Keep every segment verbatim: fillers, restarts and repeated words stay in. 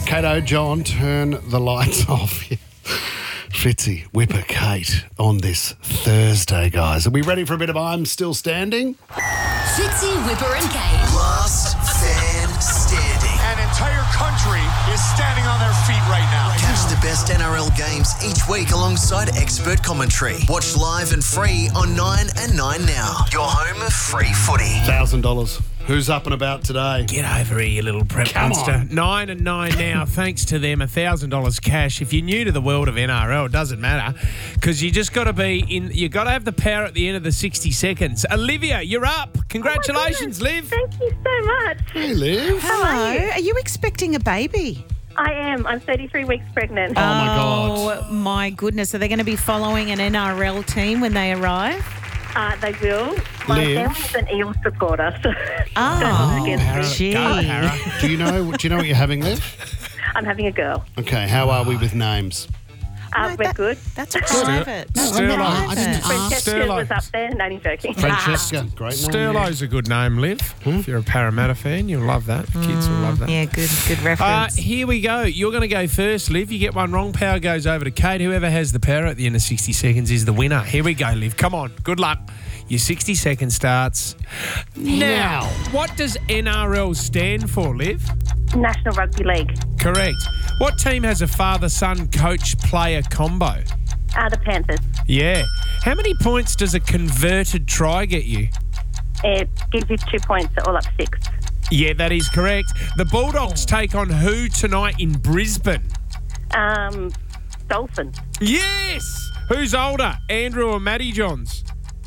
Kato, John, turn the lights off. Fitzy, Whipper, Kate on this Thursday, guys. Are we ready for a bit of I'm Still Standing? Fitzy, Whipper and Kate. Last fan standing. An entire country is standing on their feet right now. Catch the best N R L games each week alongside expert commentary. Watch live and free on nine and nine now. Your home of free footy. one thousand dollars. Who's up and about today? Get over here, you little prep Come monster. on. Nine and nine now, thanks to them, one thousand dollars cash. If you're new to the world of N R L, it doesn't matter because you just got to be in, you got to have the power at the end of the sixty seconds. Olivia, you're up. Congratulations, Oh Liv. Thank you so much. Hey, Liv. How are you? Hello. Are you expecting a baby? I am. I'm thirty-three weeks pregnant. Oh, my God. Oh, my goodness. Are they going to be following an N R L team when they arrive? Uh, they will. My Liv. family's an Eels supporter, so Oh, don't look against me. gee. Go, Para. Do you know? Do you know what you're having, Liv? I'm having a girl. Okay. How are we with names? Uh, No, we're that- good. That's a private. That's Sterlo. a I private. didn't- Francesca Sterlo. was up there. No, I'm joking. Francesca. Great name. Sterlo's a good name, Liv. If you're a Parramatta fan, you'll love that. Kids will love that. Yeah, good good Uh, reference. here we go. You're going to go first, Liv. You get one wrong. Power goes over to Kate. Whoever has the power at the end of sixty seconds is the winner. Here we go, Liv. Come on. Good luck. Your sixty seconds starts now. What does N R L stand for, Liv? National Rugby League. Correct. What team has a father-son coach-player combo? Uh, the Panthers. Yeah. How many points does a converted try get you? It gives you two points, so all up six. Yeah, that is correct. The Bulldogs take on who tonight in Brisbane? Um, Dolphins. Yes! Who's older, Andrew or Matty Johns?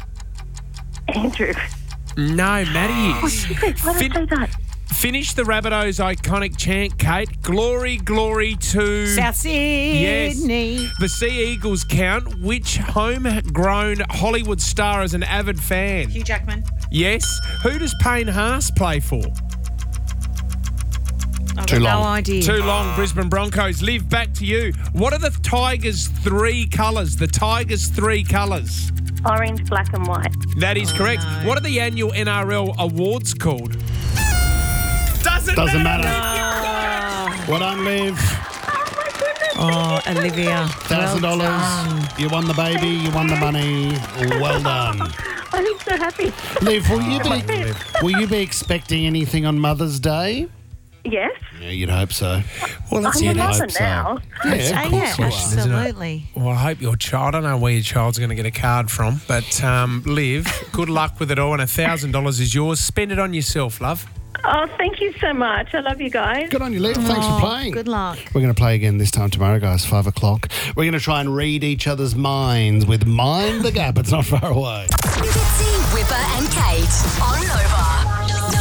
Andrew. No, Matty is. What did I say that? Finish the Rabbitohs' iconic chant, Kate. Glory, glory to... South Sydney. The Sea Eagles count. Which homegrown Hollywood star is an avid fan? Hugh Jackman. Yes. Who does Payne Haas play for? I've Too got long. no idea. Too long, Brisbane Broncos. Liv, back to you. What are the Tigers' three colours? The Tigers' three colours. Orange, black and white. That is correct. no. What are the annual N R L awards called? Doesn't, Doesn't matter. matter. Well done, Liv. Oh, Olivia. Thousand Well dollars. done. You won the baby. You won the money. Well done, I'm so happy. Liv. Will you be? Will you be expecting anything on Mother's Day? Yes. Yeah, you'd hope so. Well, let's I'm hear a that. mother hope so. now. Yeah, Oh, of yeah, course you are. absolutely. Well, I hope your child, I don't know where your child's going to get a card from, but um, Liv, good luck with it all, and one thousand dollars is yours. Spend it on yourself, love. Oh, thank you so much. I love you guys. Good on you, Liv. Thanks Oh, for playing. Good luck. We're going to play again this time tomorrow, guys, five o'clock. We're going to try and read each other's minds with Mind the Gap. It's not far away. Fitzy, Whipper and Kate on Nova.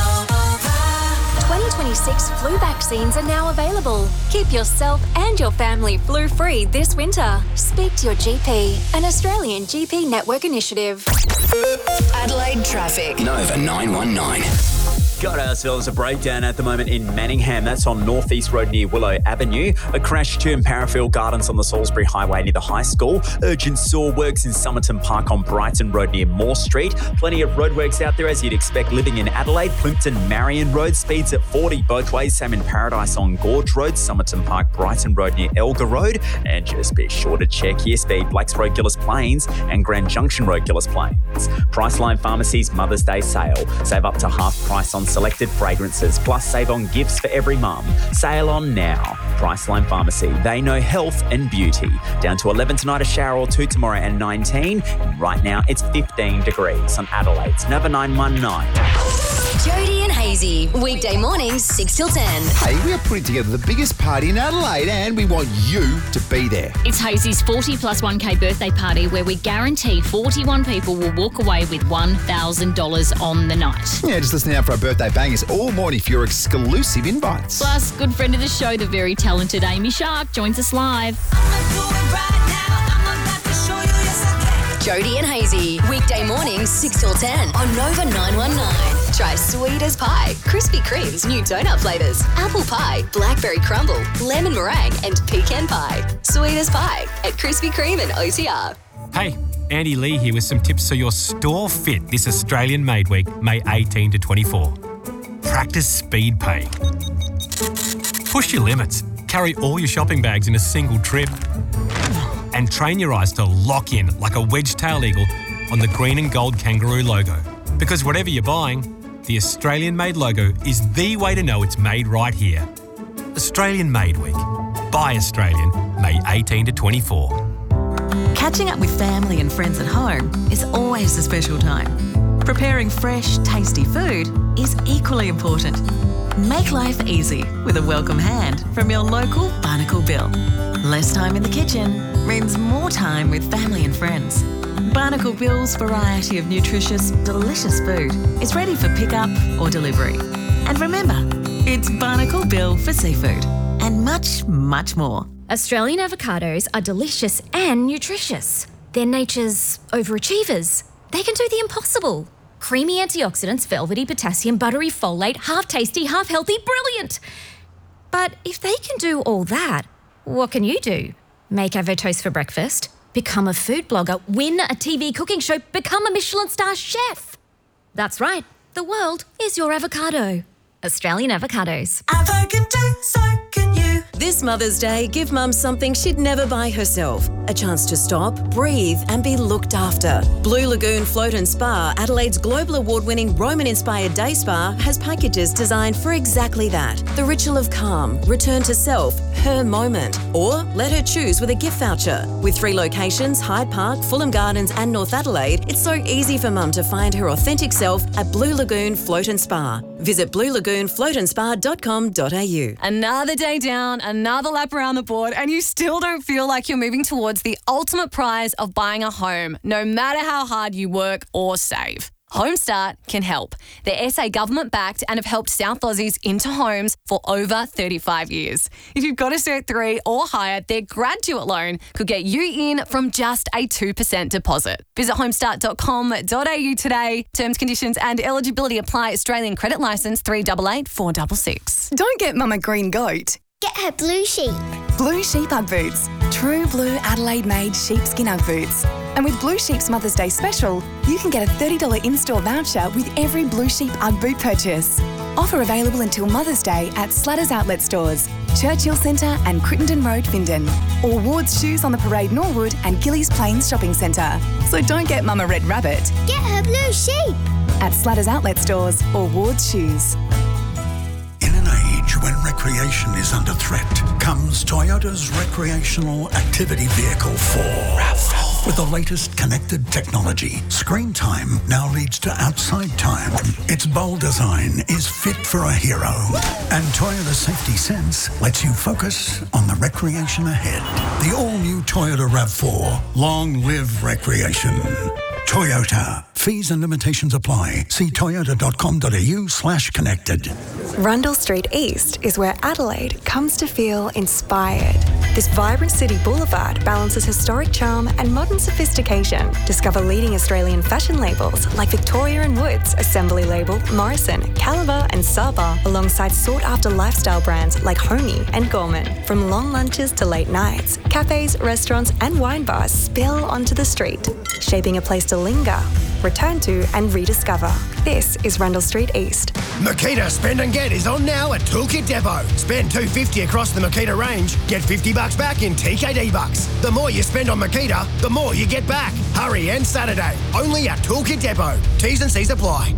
twenty twenty-six flu vaccines are now available. Keep yourself and your family flu-free this winter. Speak to your G P, an Australian G P network initiative. Adelaide traffic. Nova nine one nine. Got ourselves a breakdown at the moment in Manningham. That's on North East Road near Willow Avenue. A crash too in Parafield Gardens on the Salisbury Highway near the high school. Urgent saw works in Somerton Park on Brighton Road near Moore Street. Plenty of roadworks out there as you'd expect living in Adelaide. Plimpton Marion Road speeds at forty both ways. Same in Paradise on Gorge Road. Somerton Park Brighton Road near Elgar Road. And just be sure to check your speed. Blacks Road Gillis Plains and Grand Junction Road Gillis Plains. Priceline Pharmacy's Mother's Day sale. Save up to half price on selected fragrances, plus save on gifts for every mum. Sale on now. Priceline Pharmacy. They know health and beauty. Down to eleven tonight, a shower or two tomorrow and nineteen. And right now it's fifteen degrees on Adelaide's Nova nine one nine. Jody and Hazy, weekday mornings six till ten. Hey, we are putting together the biggest party in Adelaide and we want you to be there. It's Hazy's forty plus one K birthday party where we guarantee forty-one people will walk away with one thousand dollars on the night. Yeah, just listen out for our birthday bangers all morning for your exclusive invites. Plus, good friend of the show, the very talented Amy Shark, joins us live. Jody and Hazy, weekday mornings six till ten on Nova nine one nine. Try sweet as pie, Krispy Kreme's new donut flavours, apple pie, blackberry crumble, lemon meringue and pecan pie. Sweet as pie at Krispy Kreme and O T R. Hey, Andy Lee here with some tips so your store fit this Australian Made Week, May eighteenth to twenty-fourth. Practice speed pay. Push your limits. Carry all your shopping bags in a single trip. And train your eyes to lock in like a wedge-tailed eagle on the green and gold kangaroo logo. Because whatever you're buying, the Australian-made logo is the way to know it's made right here. Australian Made Week. Buy Australian, May eighteenth to twenty-fourth. Catching up with family and friends at home is always a special time. Preparing fresh, tasty food is equally important. Make life easy with a welcome hand from your local Barnacle Bill. Less time in the kitchen means more time with family and friends. Barnacle Bill's variety of nutritious, delicious food is ready for pickup or delivery. And remember, it's Barnacle Bill for seafood and much, much more. Australian avocados are delicious and nutritious. They're nature's overachievers. They can do the impossible. Creamy antioxidants, velvety potassium, buttery folate, half tasty, half healthy, brilliant. But if they can do all that, what can you do? Make avo toast for breakfast, become a food blogger, win a T V cooking show, become a Michelin star chef. That's right, the world is your avocado. Australian avocados. Avocado, so can you. This Mother's Day, give Mum something she'd never buy herself. A chance to stop, breathe and be looked after. Blue Lagoon Float and Spa, Adelaide's global award-winning Roman-inspired day spa, has packages designed for exactly that. The ritual of calm, return to self, her moment. Or let her choose with a gift voucher. With three locations, Hyde Park, Fulham Gardens and North Adelaide, it's so easy for Mum to find her authentic self at Blue Lagoon Float and Spa. Visit blue lagoon float and spa dot com dot a u. Another day down, another lap around the board, and you still don't feel like you're moving towards the ultimate prize of buying a home, no matter how hard you work or save. Homestart can help. They're S A government-backed and have helped South Aussies into homes for over thirty-five years. If you've got a Cert three or higher, their graduate loan could get you in from just a two percent deposit. Visit homestart dot com dot a u today. Terms, conditions and eligibility apply. Australian credit licence three eight eight four six six. Don't get Mum a green goat. Get her Blue Sheep. Blue Sheep Ugg boots. True blue Adelaide-made sheepskin Ugg boots. And with Blue Sheep's Mother's Day special, you can get a thirty dollars in-store voucher with every Blue Sheep Ugg boot purchase. Offer available until Mother's Day at Slatters Outlet Stores, Churchill Centre and Crittenden Road, Findon, or Ward's Shoes on the Parade, Norwood and Gillies Plains Shopping Centre. So don't get Mum a red rabbit. Get her Blue Sheep. At Slatters Outlet Stores or Ward's Shoes. In an age when recreation is under threat, comes Toyota's recreational activity vehicle four. RAV four. With the latest connected technology, screen time now leads to outside time. Its bold design is fit for a hero. And Toyota Safety Sense lets you focus on the recreation ahead. The all-new Toyota RAV four. Long live recreation. Toyota. Fees and limitations apply. See toyota dot com dot a u slash connected. Rundle Street East is where Adelaide comes to feel inspired. This vibrant city boulevard balances historic charm and modern sophistication. Discover leading Australian fashion labels like Victoria and Woods, Assembly Label, Morrison, Caliber and Saba, alongside sought-after lifestyle brands like Homey and Gorman. From long lunches to late nights, cafes, restaurants and wine bars spill onto the street, shaping a place to linger, return to and rediscover. This is Rundle Street East. Makita Spend and Get is on now at Toolkit Depot. Spend two hundred fifty dollars across the Makita range, get fifty bucks back in T K D bucks. The more you spend on Makita, the more you get back. Hurry, and Saturday, only at Toolkit Depot. T's and C's apply.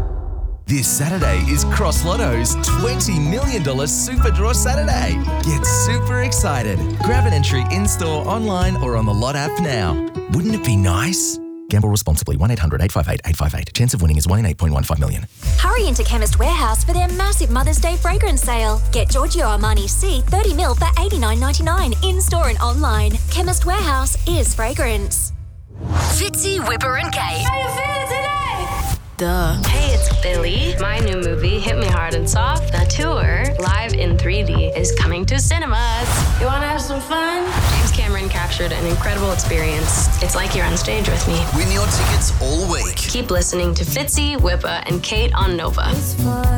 This Saturday is Cross Lotto's twenty million dollars Super Draw Saturday. Get super excited. Grab an entry in-store, online or on the Lot app now. Wouldn't it be nice? Gamble responsibly. one eight hundred eight five eight eight five eight. Chance of winning is one in eight point one five million. Hurry into Chemist Warehouse for their massive Mother's Day fragrance sale. Get Giorgio Armani C thirty mil for eighty-nine ninety-nine in-store and online. Chemist Warehouse is fragrance. Fitzy, Whipper and Kate. How you feeling today? Duh. Hey, it's Billy. My new movie, Hit Me Hard and Soft, the tour, live in three D, is coming to cinemas. You want to have some fun? James Cameron captured an incredible experience. It's like you're on stage with me. Win your tickets all week. Keep listening to Fitzy, Whipper, and Kate on Nova.